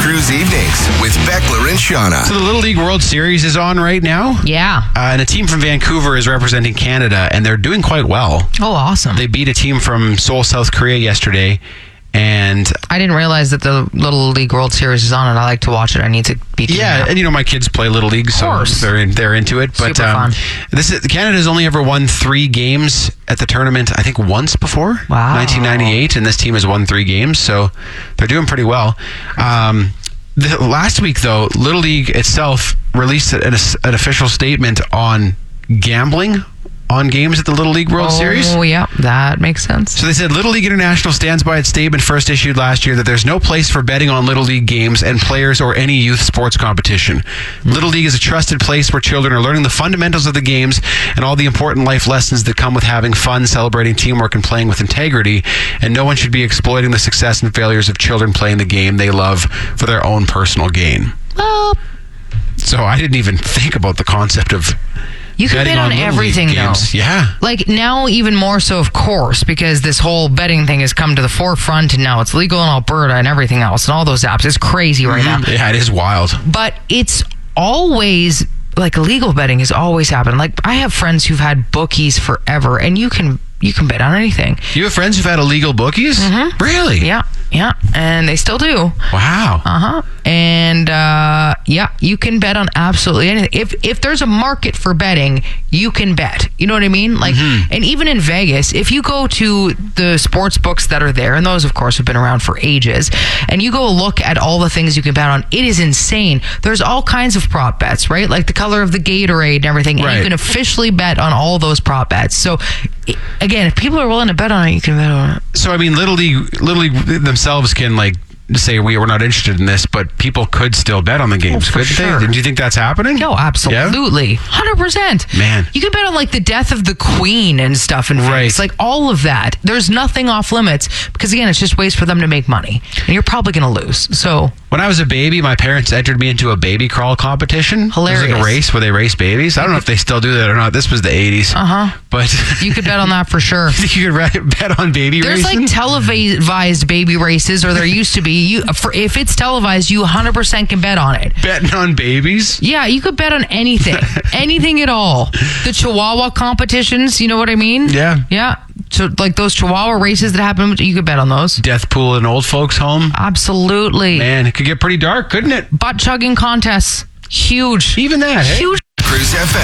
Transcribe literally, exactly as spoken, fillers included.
Cruise Evenings with Beckler and Shauna. So the Little League World Series is on right now. Yeah. Uh, and a team from Vancouver is representing Canada, and they're doing quite well. Oh, awesome. They beat a team from Seoul, South Korea yesterday. And I didn't realize that the Little League World Series is on, and I like to watch it. I need to be doing yeah, that. and you know my kids play Little League, so course. they're in, they're into it. But Super um, fun. this is Canada's only ever won three games at the tournament. I think once before, Wow. nineteen ninety-eight, and this team has won three games, so they're doing pretty well. Um, the, last week, though, Little League itself released an, an official statement on gambling on games at the Little League World oh, Series. Oh, yeah, that makes sense. So they said Little League International stands by its statement first issued last year that there's no place for betting on Little League games and players or any youth sports competition. Mm-hmm. Little League is a trusted place where children are learning the fundamentals of the games and all the important life lessons that come with having fun, celebrating teamwork, and playing with integrity. And no one should be exploiting the success and failures of children playing the game they love for their own personal gain. Well, so I didn't even think about the concept of you can bet on, on everything, though. Games. Yeah. Like, now even more so, of course, because this whole betting thing has come to the forefront, and now it's legal in Alberta and everything else, and all those apps. It's crazy right mm-hmm. now. Yeah, it is wild. But it's always, like, illegal betting has always happened. Like, I have friends who've had bookies forever, and you can you can bet on anything. You have friends who've had illegal bookies? Mm-hmm. Really? Yeah, yeah, and they still do. Wow. Uh-huh. And, uh, yeah, you can bet on absolutely anything. If if there's a market for betting, you can bet. You know what I mean? Like, mm-hmm. And even in Vegas, if you go to the sports books that are there, and those, of course, have been around for ages, and you go look at all the things you can bet on, it is insane. There's all kinds of prop bets, right? Like the color of the Gatorade and everything, and right. you can officially bet on all those prop bets. So, again, if people are willing to bet on it, you can bet on it. So, I mean, Little League, Little League themselves can, like, say we were not interested in this, but people could still bet on the games, oh, couldn't sure. they? Do you think that's happening? No, absolutely. Yeah? one hundred percent. Man. You can bet on, like, the death of the queen and stuff in Vegas. Right. Like, all of that. There's nothing off limits because, again, it's just ways for them to make money. And you're probably going to lose. So, when I was a baby, my parents entered me into a baby crawl competition. Hilarious. It was like a race where they race babies. I don't know if they still do that or not. This was the eighties. Uh-huh. But you could bet on that for sure. You could bet on baby There's racing? like televised baby races, or there used to be. You, for, if it's televised, you one hundred percent can bet on it. Betting on babies? Yeah, you could bet on anything. Anything at all. The Chihuahua competitions, you know what I mean? Yeah. Yeah. So, like those Chihuahua races that happen, you could bet on those. Death pool in old folks' home? Absolutely. Man, it could get pretty dark, couldn't it? Butt chugging contests. Huge. Even that, hey? Huge. Cruise F M.